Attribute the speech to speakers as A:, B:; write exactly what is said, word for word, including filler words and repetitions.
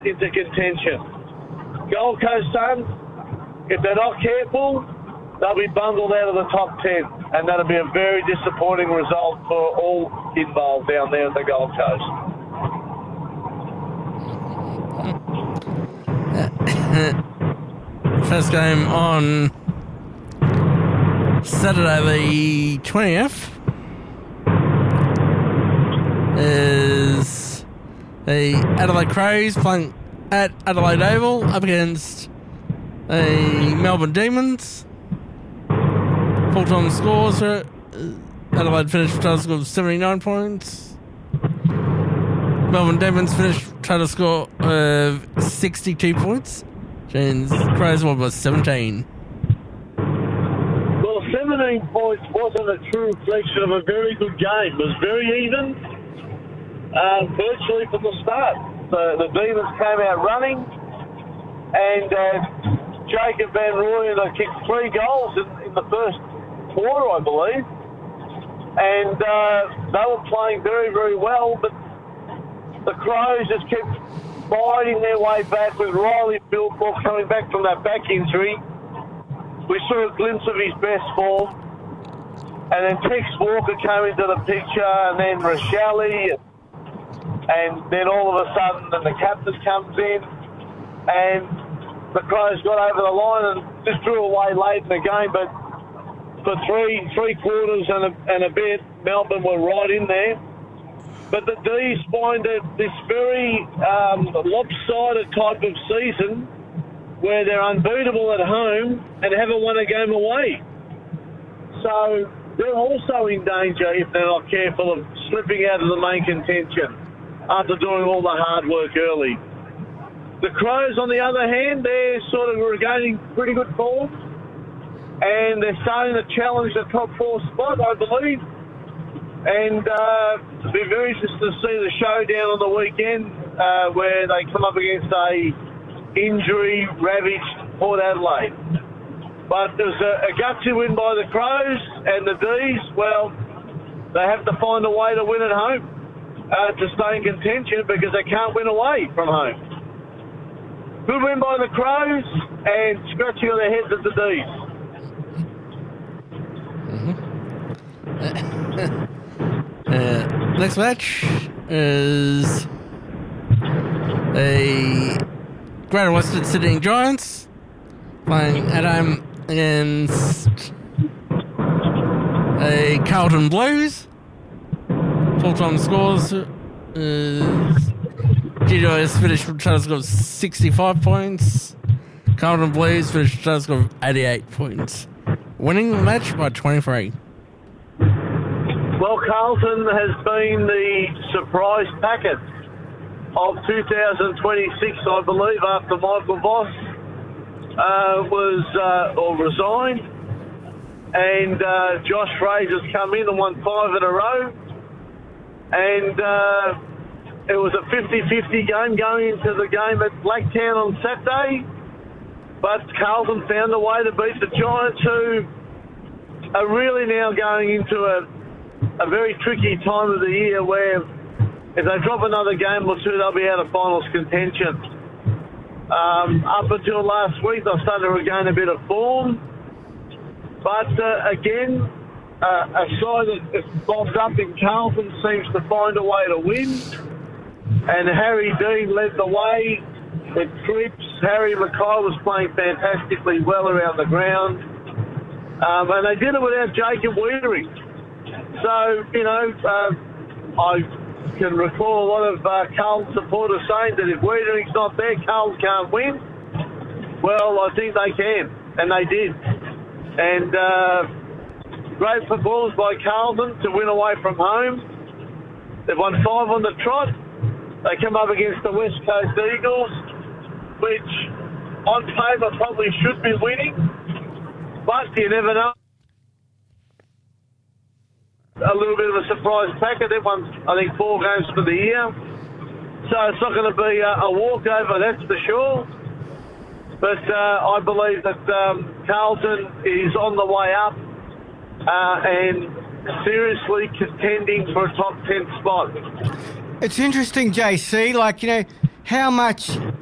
A: into contention. Gold Coast Suns, if they're not careful, they'll be bundled out of the top ten, and that'll be a very disappointing result for all involved down there at the Gold Coast.
B: First game on Saturday the twentieth is the Adelaide Crows playing at Adelaide Oval up against the Melbourne Demons. Full-time scores are Adelaide finished with a total score of seventy-nine points. Melbourne Demons finished with a total score of sixty-two points. And Crows won by seventeen.
A: Well, seventeen points wasn't a true reflection of a very good game. It was very even, uh, virtually from the start. The, the Demons came out running, and uh, Jacob Van Rooyen kicked three goals in, in the first quarter, I believe. And uh, they were playing very, very well, but the Crows just kept fighting their way back with Riley Philpott coming back from that back injury. We saw a glimpse of his best form. And then Tex Walker came into the picture, and then Rochelle, and then all of a sudden then the captain comes in, and the Crows got over the line and just drew away late in the game. But for three three quarters and a, and a bit, Melbourne were right in there. But the D's find it this very um, lopsided type of season where they're unbeatable at home and haven't won a game away. So they're also in danger, if they're not careful, of slipping out of the main contention after doing all the hard work early. The Crows, on the other hand, they're sort of regaining pretty good form, and they're starting to challenge the top four spot, I believe. And uh, it'll be very interesting to see the showdown on the weekend uh, where they come up against a injury-ravaged Port Adelaide. But there's a, a gutsy win by the Crows, and the D's, well, they have to find a way to win at home uh, to stay in contention because they can't win away from home. Good win by the Crows, and scratching on their heads at the
B: D's. Mm-hmm. Uh, next match is a Greater Western Sydney Giants playing at home against a Carlton Blues. Full-time scores is G W S finished with a total score of sixty-five points. Carlton Blues finished with a total score of eighty-eight points. Winning the match by twenty-three.
A: Well, Carlton has been the surprise packet of two thousand twenty-six, I believe, after Michael Voss uh, was uh, or resigned, and uh, Josh Fraser's come in and won five in a row, and uh, it was a fifty-fifty game going into the game at Blacktown on Saturday, but Carlton found a way to beat the Giants, who are really now going into a a very tricky time of the year where if they drop another game or two, they'll be out of finals contention. Um, up until last week, they've started to regain a bit of form. But uh, again, uh, a side that is bombed up in Carlton seems to find a way to win. And Harry Dean led the way with trips. Harry Mackay was playing fantastically well around the ground. Um, and they did it without Jacob Wiedering. So, you know, uh, I can recall a lot of uh, Carlton supporters saying that if Wiedering's not there, Carlton can't win. Well, I think they can, and they did. And uh, great performance by Carlton to win away from home. They've won five on the trot. They come up against the West Coast Eagles, which on paper probably should be winning, but you never know. A little bit of a surprise packet. They've won, I think, four games for the year. So it's not going to be a, a walkover, that's for sure. But uh, I believe that um, Carlton is on the way up uh, and seriously contending for a top ten spot.
C: It's interesting, J C. Like, you know, how much